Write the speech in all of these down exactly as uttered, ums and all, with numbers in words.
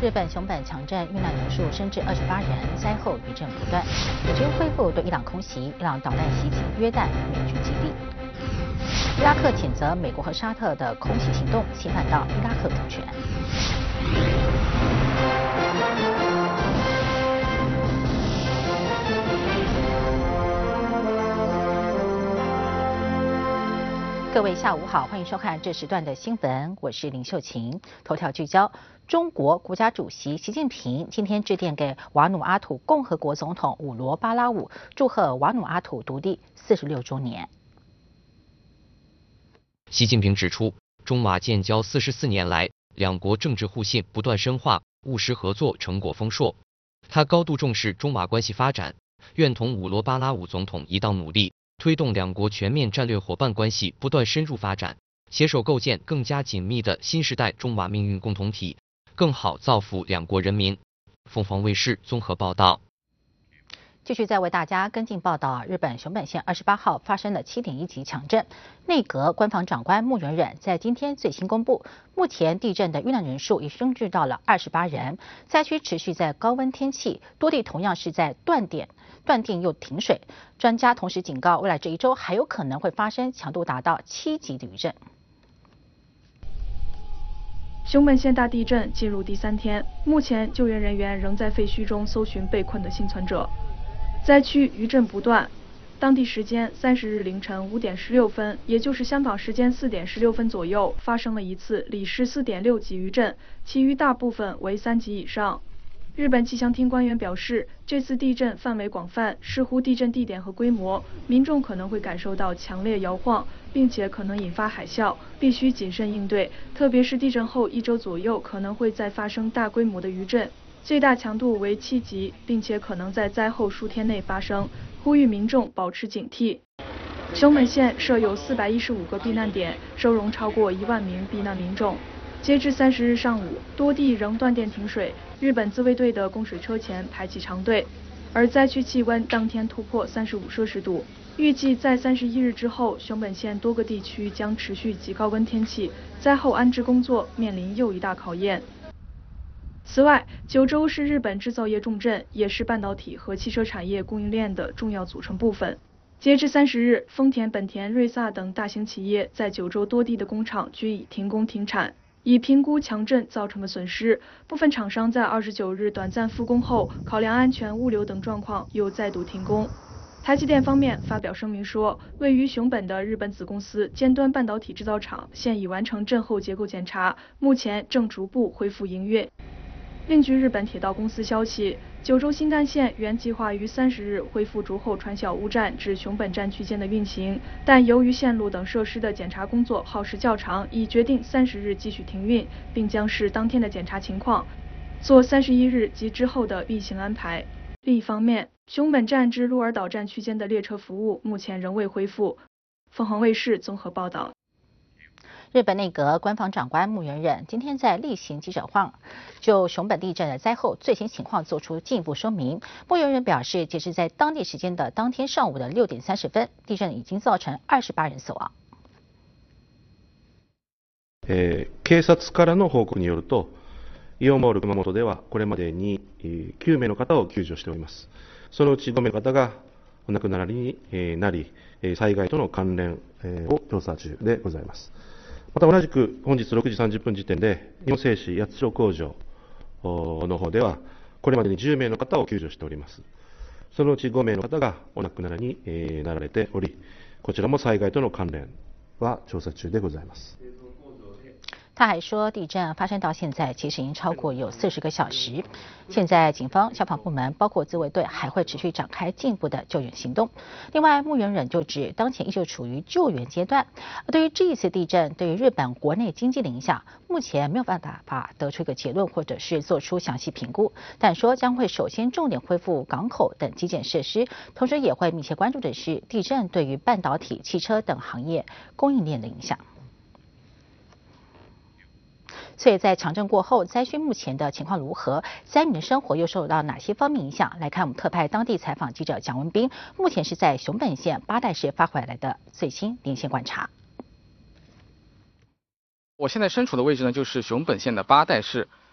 日本熊本强震遇难人数升至二十八人，灾后余震不断。美军恢复对伊朗空袭，伊朗导弹袭击约旦美军基地。伊拉克谴责美国和沙特的空袭行动侵犯到伊拉克主权。各位下午好，欢迎收看这时段的新闻，我是林秀琴。头条聚焦：中国国家主席习近平今天致电给瓦努阿土共和国总统伍罗巴拉伍，祝贺瓦努阿土独立四十六周年。 习近平指出，中瓦建交四十四年来，两国政治互信不断深化，务实合作成果丰硕。他高度重视中瓦关系发展，愿同伍罗巴拉伍总统一道努力，推动两国全面战略伙伴关系不断深入发展，携手构建更加紧密的新时代中瓦命运共同体，更好造福两国人民。凤凰卫视综合报道。 继续再为大家跟进报道，日本熊本县二十八号发生了七点一级强震，内阁官房长官木原忍在今天最新公布，目前地震的遇难人数已升至到了二十八人，灾区持续在高温天气，多地同样是在断电、断电又停水。专家同时警告，未来这一周还有可能会发生强度达到七级的余震。 熊本县大地震进入第三天，目前救援人员仍在废墟中搜寻被困的幸存者。灾区余震不断，当地时间三十日凌晨五点十六分，也就是香港时间四点十六分左右，发生了一次里氏四点六级余震，其余大部分为三级以上。日本气象厅官员表示，这次地震范围广泛，视乎地震地点和规模，民众可能会感受到强烈摇晃，并且可能引发海啸，必须谨慎应对。特别是地震后一周左右，可能会再发生大规模的余震。最大强度为七级，并且可能在灾后数天内发生，呼吁民众保持警惕。熊本县设有四百一十五个避难点，收容超过一万名避难民众。截至三十日上午，多地仍断电停水，日本自卫队的供水车前排起长队。而灾区气温当天突破三十五摄氏度，预计在三十一日之后，熊本县多个地区将持续极高温天气，灾后安置工作面临又一大考验。此外，九州是日本制造业重镇，也是半导体和汽车产业供应链的重要组成部分。截至三十日，丰田、本田、瑞萨等大型企业在九州多地的工厂均已停工停产。以评估强震造成的损失，部分厂商在二十九日短暂复工后，考量安全、物流等状况，又再度停工。台积电方面发表声明说，位于熊本的日本子公司尖端半导体制造厂现已完成震后结构检查，目前正逐步恢复营运。另据日本铁道公司消息，九州新干线原计划于三十日恢复竹后川小屋站至熊本站区间的运行，但由于线路等设施的检查工作耗时较长，已决定三十日继续停运，并将视当天的检查情况，做三十一日及之后的运行安排。另一方面，熊本站至鹿儿岛站区间的列车服务目前仍未恢复。凤凰卫视综合报道。 日本内阁官房长官木原忍今天在例行记者会就熊本地震的灾后最新情况做出进一步说明。木原忍表示，截至在当地时间的当天上午的六点三十分，地震已经造成二十八人死亡。 えー、警察からの報告によると、イオンモール熊本ではこれまでにきゅうめいの方を救助しております。そのうちごめいの方がお亡くなりになり、災害との関連を調査中でございます。また同じく本日ろくじさんじゅっぷん時点で日本製紙八代工場の方ではこれまでにじゅうめいの方を救助しております。そのうちごめいの方がお亡くなりになられており、こちらも災害との関連は調査中でございます。 他还说，地震发生到现在其实已经超过有四十个小时。现在警方、消防部门，包括自卫队，还会持续展开进一步的救援行动。另外，木原忍就指，当前依旧处于救援阶段。而对于这一次地震对于日本国内经济的影响，目前没有办法得出一个结论，或者是做出详细评估。但说将会首先重点恢复港口等基建设施，同时也会密切关注的是地震对于半导体、汽车等行业供应链的影响。所以在强震过后，灾区目前的情况如何？灾民的生活又受到哪些方面影响？来看我们特派当地采访记者蒋文斌，目前是在熊本县八代市发回来的最新连线观察。 我现在身处的位置呢，就是熊本县的八代市。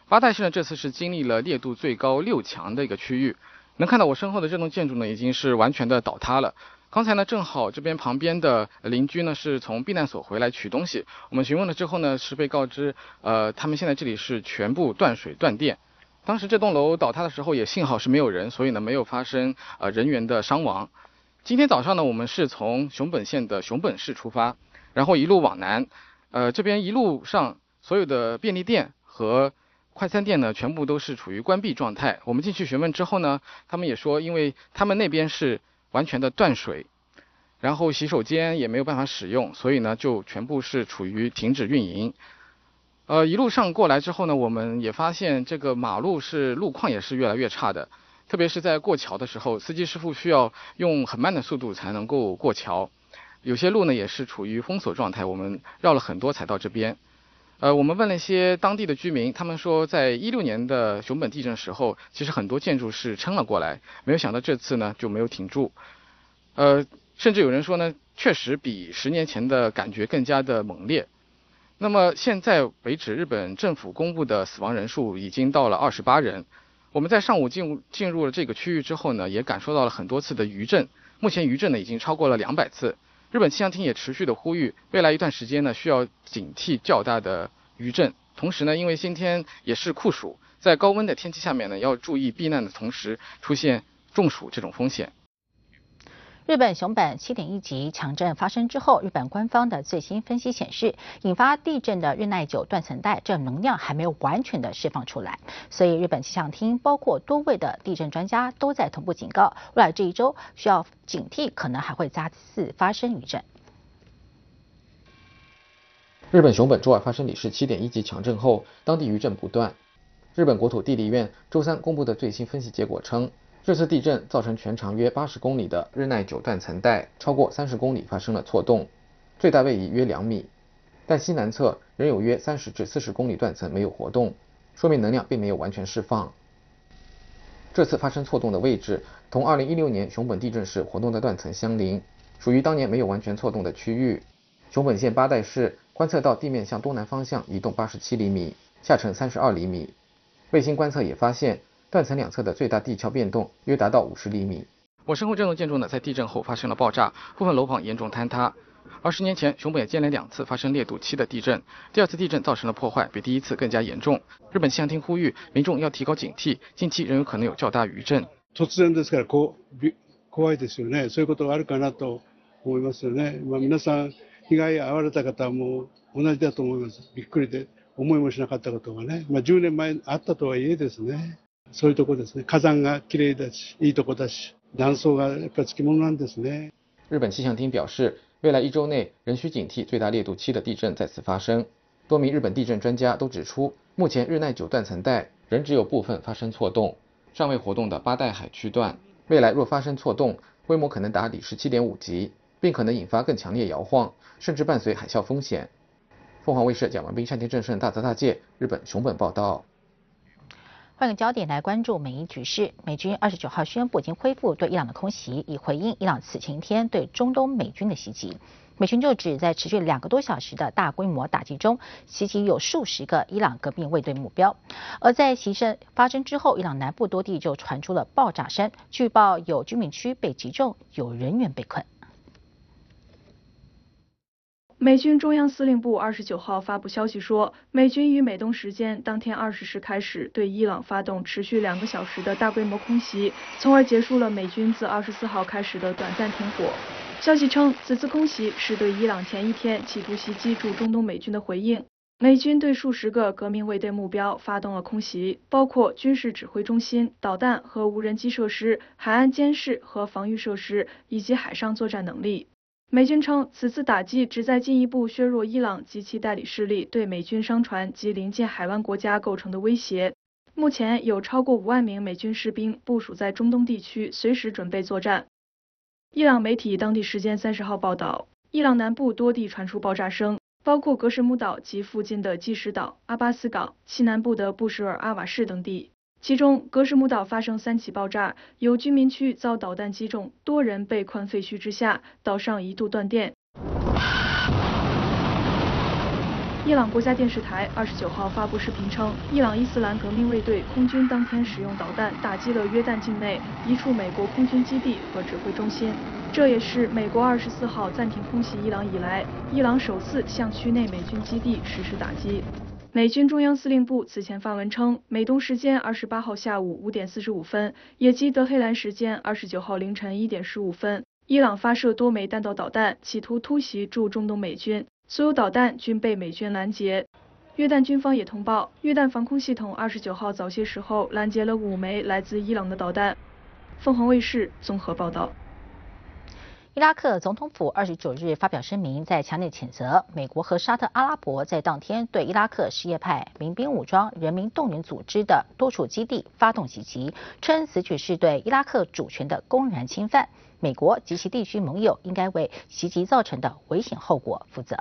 八代市呢这次是经历了烈度最高六强的一个区域，能看到我身后的这栋建筑呢已经是完全的倒塌了。刚才呢正好这边旁边的邻居呢是从避难所回来取东西，我们询问了之后呢是被告知，呃他们现在这里是全部断水断电。当时这栋楼倒塌的时候也幸好是没有人，所以呢没有发生呃人员的伤亡。今天早上呢我们是从熊本县的熊本市出发，然后一路往南，呃这边一路上所有的便利店和快餐店呢全部都是处于关闭状态。我们进去询问之后呢，他们也说因为他们那边是完全的断水，然后洗手间也没有办法使用，所以呢就全部是处于停止运营。呃一路上过来之后呢，我们也发现这个马路是路况也是越来越差的，特别是在过桥的时候，司机师傅需要用很慢的速度才能够过桥，有些路呢也是处于封锁状态，我们绕了很多才到这边。呃，我们问了一些当地的居民，他们说在一六年的熊本地震时候，其实很多建筑是撑了过来，没有想到这次呢就没有停住。呃，甚至有人说呢，确实比十年前的感觉更加的猛烈。那么现在为止，日本政府公布的死亡人数已经到了二十八人。我们在上午进入进入了这个区域之后呢，也感受到了很多次的余震，目前余震呢已经超过了两百次。日本气象厅也持续的呼吁，未来一段时间呢需要警惕较大的余震。同时呢，因为今天也是酷暑，在高温的天气下面呢，要注意避难的同时出现中暑这种风险。 日本熊本 七点一 级强震发生之后，日本官方的最新分析显示，引发地震的日耐久断层带这能量还没有完全的释放出来，所以日本气象厅包括多位的地震专家都在同步警告，未来这一周需要警惕，可能还会再次发生余震。 日本熊本周二发生里氏 七点一 级强震后，当地余震不断。日本国土地理院周三公布的最新分析结果称，这次地震造成全长约八十公里的日耐久断层带超过三十公里发生了错动，最大位移约两米，但西南侧仍有约三十至四十公里断层没有活动，说明能量并没有完全释放。这次发生错动的位置同二零一六年熊本地震时活动的断层相邻，属于当年没有完全错动的区域。熊本县八代市观测到地面向东南方向移动八十七厘米，下沉三十二厘米。卫星观测也发现断层两侧的最大地壳变动约达到五十厘米。 我身后这栋建筑呢，在地震后发生了爆炸，部分楼房严重坍塌。二十年前，熊本也接连两次发生烈度七的地震，第二次地震造成的破坏比第一次更加严重。日本气象厅呼吁民众要提高警惕，近期仍有可能有较大余震。 突然ですからこう怖いですよね。そういうことがあるかなと思いますよね。まあ皆さん被害に遭われた方も同じだと思います。びっくりで思いもしなかったことがね、まあじゅうねんまえあったとはいえですね。そういうとこですね。火山が綺麗だし、いいとこだし、断層がやっぱりつきものなんですね。 日本气象厅表示，未来一周内仍需警惕最大烈度七的地震再次发生。多名日本地震专家都指出，目前日耐久断层带仍只有部分发生错动，尚未活动的八代海区段，未来若发生错动，规模可能达里氏 七点五 级，并可能引发更强烈摇晃，甚至伴随海啸风险。凤凰卫视蒋文斌、山田正胜、大泽大介日本熊本报道。 换个焦点来关注美伊局势，美军二十九号宣布已经恢复对伊朗的空袭，以回应伊朗此前一天对中东美军的袭击。美军就指在持续两个多小时的大规模打击中，袭击有数十个伊朗革命卫队目标。而在袭击发生之后，伊朗南部多地就传出了爆炸声，据报有居民区被击中，有人员被困。 美军中央司令部二十九号发布消息说，美军于美东时间当天二十时开始对伊朗发动持续两个小时的大规模空袭，从而结束了美军自二十四号开始的短暂停火。消息称，此次空袭是对伊朗前一天企图袭击驻中东美军的回应。美军对数十个革命卫队目标发动了空袭，包括军事指挥中心、导弹和无人机设施、海岸监视和防御设施以及海上作战能力。美军称，此次打击旨在进一步削弱伊朗及其代理势力对美军商船及临近海湾国家构成的威胁。目前有超过五万名美军士兵部署在中东地区，随时准备作战。伊朗媒体当地时间三十号报道，伊朗南部多地传出爆炸声，包括格什木岛及附近的济什岛、阿巴斯港、西南部的布什尔阿瓦市等地。其中，格什木岛发生三起爆炸，有居民区遭导弹击中，多人被困废墟之下，岛上一度断电。 伊朗国家电视台二十九号发布视频称，伊朗伊斯兰革命卫队空军当天使用导弹打击了约旦境内一处美国空军基地和指挥中心，这也是美国二十四号暂停空袭伊朗以来，伊朗首次向区内美军基地实施打击。美军中央司令部此前发文称，美东时间二十八号下午五点四十五分，也即德黑兰时间二十九号凌晨一点十五分，伊朗发射多枚弹道导弹，企图突袭驻中东美军。所有导弹均被美军拦截。约旦军方也通报，约旦防空系统二十九号早些时候拦截了五枚来自伊朗的导弹。凤凰卫视综合报道。 伊拉克总统府二十九日发表声明，在强烈谴责美国和沙特阿拉伯在当天对伊拉克什叶派民兵武装人民动员组织的多处基地发动袭击，称此举是对伊拉克主权的公然侵犯。美国及其地区盟友应该为袭击造成的危险后果负责。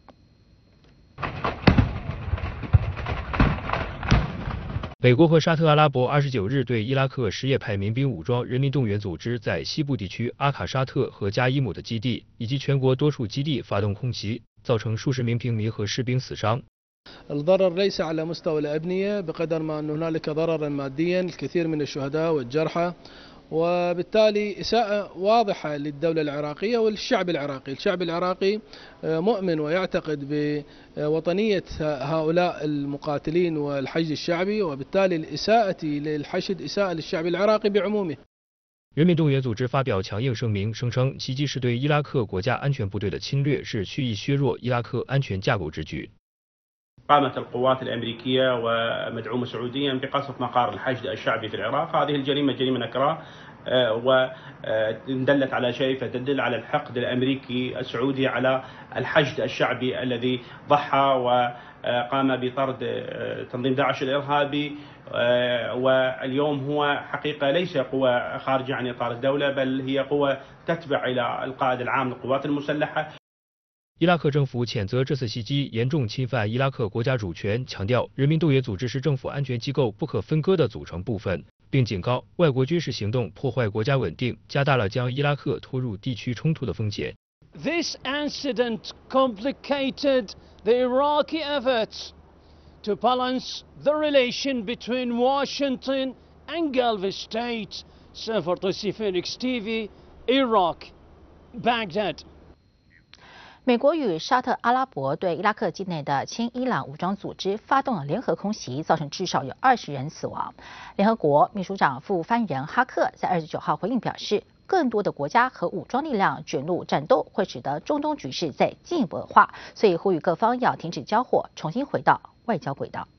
美国和沙特阿拉伯二十九日对伊拉克什叶派民兵武装人民动员组织在西部地区阿卡沙特和加伊姆的基地以及全国多处基地发动空袭，造成数十名平民和士兵死伤。 الضرر ليس على مستوى الأبنية بقدر ما أن هنالك ضررا ماديا الكثير من الشهداء والجرحى وبالتالي إساءة واضحة للدولة العراقية وللشعب العراقي، الشعب العراقي مؤمن ويعتقد بوطنية هؤلاء المقاتلين والحشد الشعبي وبالتالي الإساءة للحشد إساءة للشعب العراقي بعمومه。 人民动员组织发表强硬声明，声称袭击是对伊拉克国家安全部队的侵略，是蓄意削弱伊拉克安全架构之举。 قامت القوات الأمريكية ومدعومة سعوديا بقصف مقار الحشد الشعبي في العراق، هذه الجريمة جريمة نكراء وإن دلت على شيء فتدل على الحقد الأمريكي السعودي على الحشد الشعبي الذي ضحى وقام بطرد تنظيم داعش الإرهابي، واليوم هو حقيقة ليس قوة خارجة عن إطار الدولة بل هي قوة تتبع إلى القائد العام للقوات المسلحة。 伊拉克政府谴责这次袭击严重侵犯伊拉克国家主权，强调人民动员组织是政府安全机构不可分割的组成部分，并警告外国军事行动破坏国家稳定，加大了将伊拉克拖入地区冲突的风险。 This incident complicated the Iraqi efforts to balance the relation between Washington and Gulf states. Safartosi Phoenix T V, Iraq, Baghdad. 美国与沙特阿拉伯对伊拉克境内的亲伊朗武装组织发动了联合空袭，造成至少有二十人死亡。联合国秘书长副发言人哈克在二十九号回应表示，更多的国家和武装力量卷入战斗，会使得中东局势再进一步恶化，所以呼吁各方要停止交火，重新回到外交轨道。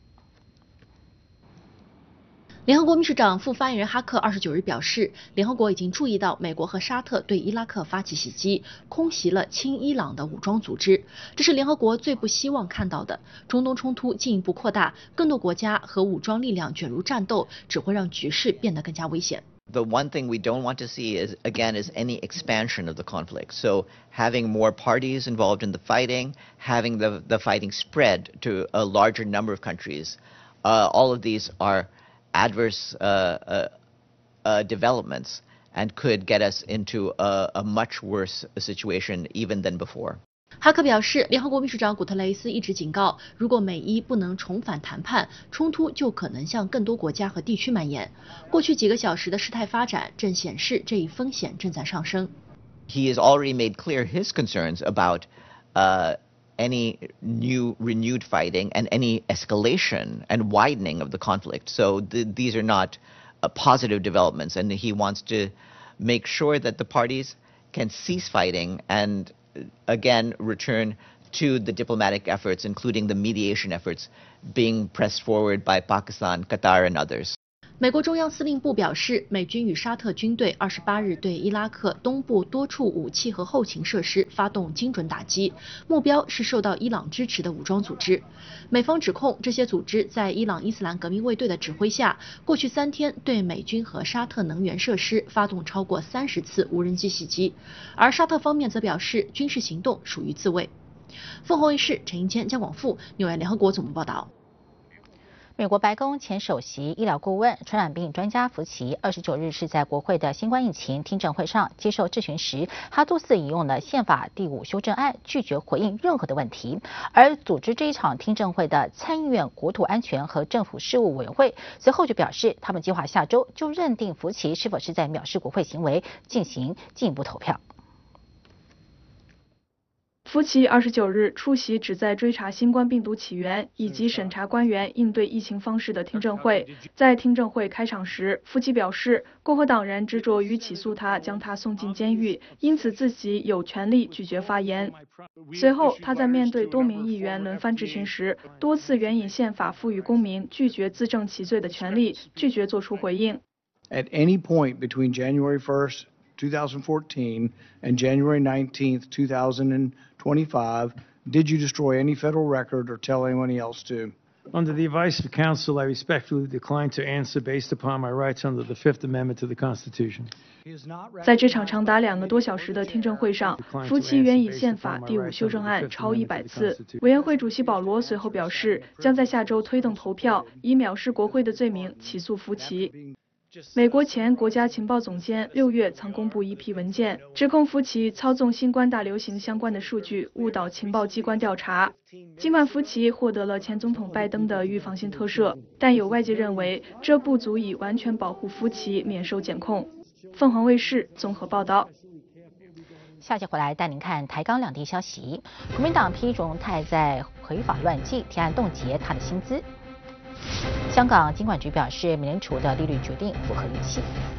联合国秘书长副发言人哈克二十九日表示，联合国已经注意到美国和沙特对伊拉克发起袭击，空袭了亲伊朗的武装组织，这是联合国最不希望看到的。中东冲突进一步扩大，更多国家和武装力量卷入战斗，只会让局势变得更加危险。 The one thing we don't want to see is, again, is any expansion of the conflict. So having more parties involved in the fighting, having the, the fighting spread to a larger number of countries, uh, all of these are adverse uh, uh, uh, developments and could get us into a, a much worse situation even than before. 哈克表示，联合国秘书长古特雷斯一直警告，如果美伊不能重返谈判，冲突就可能向更多国家和地区蔓延。过去几个小时的事态发展正显示这一风险正在上升。 He has already made clear his concerns about uh, any new renewed fighting and any escalation and widening of the conflict. So the, these are not uh, positive developments, and he wants to make sure that the parties can cease fighting and again return to the diplomatic efforts, including the mediation efforts being pressed forward by Pakistan, Qatar, and others. 美国中央司令部表示，美军与沙特军队二十八日对伊拉克东部多处武器和后勤设施发动精准打击，目标是受到伊朗支持的武装组织。美方指控这些组织在伊朗伊斯兰革命卫队的指挥下，过去三天对美军和沙特能源设施发动超过三十次无人机袭击，而沙特方面则表示军事行动属于自卫。凤凰卫视陈英谦、江广富纽约联合国总部报道。 美国白宫前首席医疗顾问、传染病专家福奇，二十九日是在国会的新冠疫情听证会上接受质询时，他多次引用了宪法第五修正案，拒绝回应任何的问题。而组织这一场听证会的参议院国土安全和政府事务委员会随后就表示，他们计划下周就认定福奇是否是在藐视国会行为进行进一步投票。 福奇二十九日出席旨在追查新冠病毒起源以及审查官员应对疫情方式的听证会。在听证会开场时，福奇表示，共和党人执着于起诉他，将他送进监狱，因此自己有权利拒绝发言。随后，他在面对多名议员轮番质询时，多次援引宪法赋予公民拒绝自证其罪的权利，拒绝作出回应。 At any point between January first, two thousand fourteen and January nineteenth, two thousand twenty-five, did you destroy any federal record or tell anyone else to? Under the advice of counsel, I respectfully decline to answer based upon my rights under the Fifth Amendment to the Constitution. 在这场长达两个多小时的听证会上，福奇援引宪法第五修正案超一百次。委员会主席保罗随后表示，将在下周推动投票，以藐视国会的罪名起诉福奇。 美国前国家情报总监六月曾公布一批文件，指控福奇操纵新冠大流行相关的数据，误导情报机关调查。尽管福奇获得了前总统拜登的预防性特赦，但有外界认为这不足以完全保护福奇免受检控。凤凰卫视综合报道。 下节回来带您看台港两地消息。国民党批荣泰在违法乱纪，提案冻结他的薪资。香港金管局表示，美联储的利率决定符合预期。